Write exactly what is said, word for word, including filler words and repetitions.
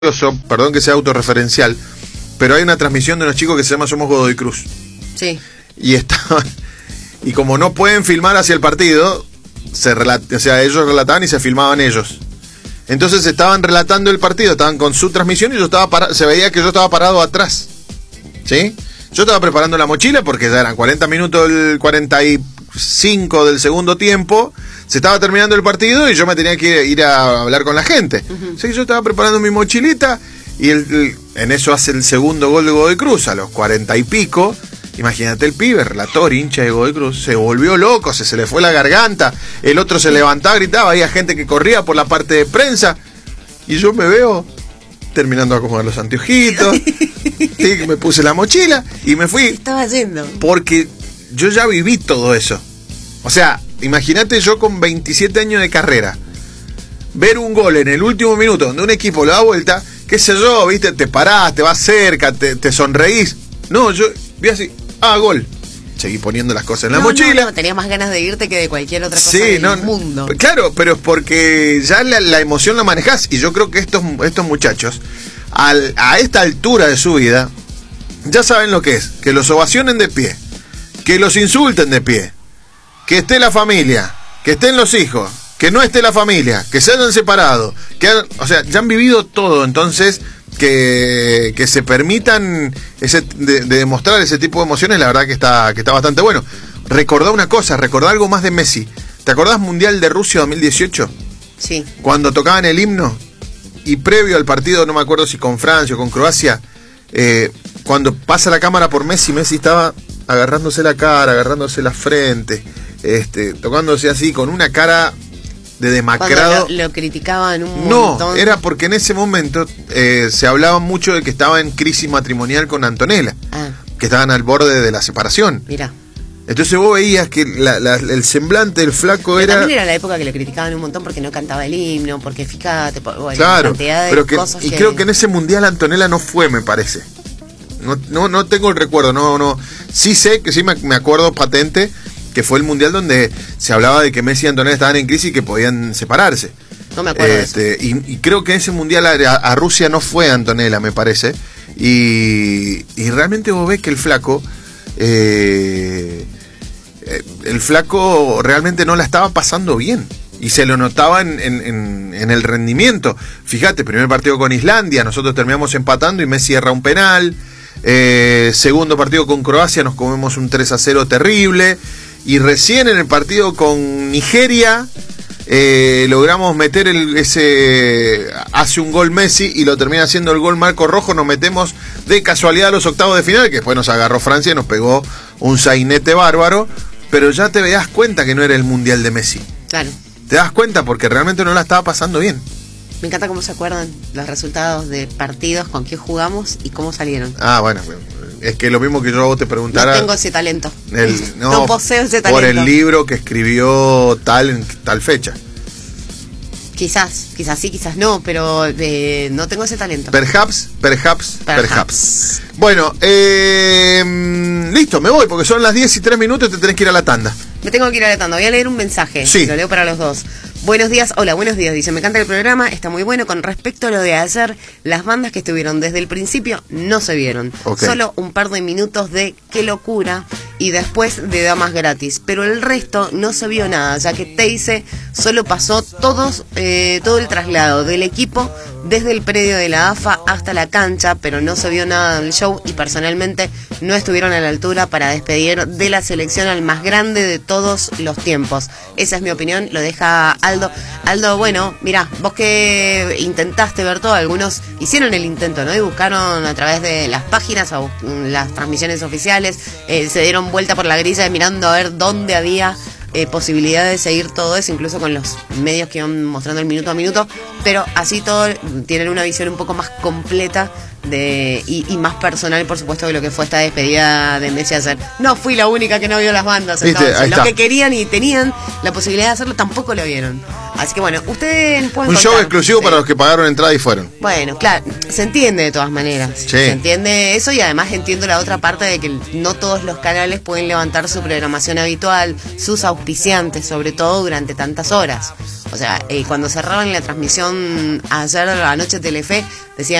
perdón que sea autorreferencial, pero hay una transmisión de unos chicos que se llama Somos Godoy Cruz. Sí. Y estaban, y como no pueden filmar hacia el partido, se relat, o sea, ellos relataban y se filmaban ellos. Entonces estaban relatando el partido, estaban con su transmisión y yo estaba para, se veía que yo estaba parado atrás. ¿Sí? Yo estaba preparando la mochila porque ya eran cuarenta minutos, el cuarenta y cinco del segundo tiempo. Se estaba terminando el partido y yo me tenía que ir a hablar con la gente. Uh-huh. Así que yo estaba preparando mi mochilita y el, el, en eso hace el segundo gol de Godoy Cruz a los cuarenta y pico. Imagínate el pibe, relator, hincha de Godoy Cruz, se volvió loco, se, se le fue la garganta. El otro se levantaba, gritaba, había gente que corría por la parte de prensa. Y yo me veo terminando de acomodar los anteojitos. Sí, me puse la mochila y me fui. ¿Qué estaba haciendo? Porque yo ya viví todo eso. O sea, imagínate yo con veintisiete años de carrera, ver un gol en el último minuto donde un equipo lo da vuelta, qué sé yo, viste, te parás, te vas cerca, te, te sonreís. No, yo vi así, ah, gol. Seguí poniendo las cosas en la no, mochila. No, no, tenía más ganas de irte que de cualquier otra cosa sí, del no, mundo. Claro, pero es porque ya la, la emoción la manejás. Y yo creo que estos, estos muchachos, al, a esta altura de su vida, ya saben lo que es. Que los ovacionen de pie, que los insulten de pie, que esté la familia, que estén los hijos, que no esté la familia, que se hayan separado, que han, o sea, ya han vivido todo. Entonces, que, que se permitan ese, de, de demostrar ese tipo de emociones, la verdad que está, que está bastante bueno. Recordá una cosa, recordá algo más de Messi. ¿Te acordás Mundial de Rusia dos mil dieciocho? Sí. Cuando tocaban el himno y previo al partido, no me acuerdo si con Francia o con Croacia, eh, cuando pasa la cámara por Messi, Messi estaba agarrándose la cara, agarrándose la frente, este, tocándose así con una cara de demacrado. Lo, lo criticaban un no, montón. Era porque en ese momento eh, se hablaba mucho de que estaba en crisis matrimonial con Antonella, ah. que estaban al borde de la separación. Mirá. Entonces vos veías que la, la, el semblante del flaco pero era... También era la época que lo criticaban un montón porque no cantaba el himno, porque fíjate, bueno, claro, cantidad de pero que, cosas y que... creo que en ese mundial Antonella no fue, me parece. No, no, no tengo el recuerdo, no, no. Sí sé que sí me, me acuerdo patente que fue el mundial donde se hablaba de que Messi y Antonella estaban en crisis y que podían separarse. No me acuerdo este, de eso. Y, y creo que en ese mundial a, a Rusia no fue Antonella, me parece. Y, y realmente vos ves que el flaco, eh, el flaco realmente no la estaba pasando bien. Y se lo notaba en, en, en, en el rendimiento. Fíjate, primer partido con Islandia, nosotros terminamos empatando y Messi erra un penal. Eh, segundo partido con Croacia, nos comemos un tres a cero terrible. Y recién en el partido con Nigeria eh, logramos meter el, ese... Hace un gol Messi y lo termina haciendo el gol Marco Rojo. Nos metemos de casualidad a los octavos de final, que después nos agarró Francia y nos pegó un sainete bárbaro. Pero ya te das cuenta que no era el mundial de Messi. Claro. Te das cuenta porque realmente no la estaba pasando bien. Me encanta cómo se acuerdan los resultados de partidos, con quién jugamos y cómo salieron. Ah, bueno, es que lo mismo que yo a vos te preguntara. No tengo ese talento. El, no, no poseo ese talento. Por el libro que escribió tal en tal fecha. Quizás, quizás sí, quizás no, pero eh, no tengo ese talento. Perhaps, perhaps, perhaps. perhaps. Bueno, eh, listo, me voy porque son las diez y tres minutos y te tenés que ir a la tanda. Me tengo que ir a la tanda, voy a leer un mensaje. Sí. Lo leo para los dos. Buenos días, hola, buenos días, dice, me encanta el programa, está muy bueno. Con respecto a lo de ayer, las bandas que estuvieron desde el principio no se vieron. Okay. Solo un par de minutos de Qué locura y después de Damas Gratis, pero el resto no se vio nada, ya que Teise solo pasó todos, eh, todo el traslado del equipo desde el predio de la A F A hasta la cancha, pero no se vio nada del show y personalmente no estuvieron a la altura para despedir de la selección al más grande de todos los tiempos. Esa es mi opinión, lo deja Aldo. Aldo, bueno, mirá, vos que intentaste ver todo, algunos hicieron el intento, ¿no? Y buscaron a través de las páginas o las transmisiones oficiales, eh, se dieron vuelta por la grilla mirando a ver dónde había eh, posibilidad de seguir todo eso, incluso con los medios que iban mostrando el minuto a minuto, pero así todo tienen una visión un poco más completa de y, y más personal, por supuesto, de lo que fue esta despedida de Messi ayer. No fui la única que no vio las bandas, entonces los que querían y tenían la posibilidad de hacerlo tampoco lo vieron. Así que bueno, ustedes pueden un contar, show exclusivo ¿sí? Para los que pagaron entrada y fueron. Bueno, claro, se entiende de todas maneras. Sí. Se entiende eso y además entiendo la otra parte de que no todos los canales pueden levantar su programación habitual, sus auspiciantes, sobre todo durante tantas horas. O sea, eh, cuando cerraban la transmisión ayer anoche Telefe, decían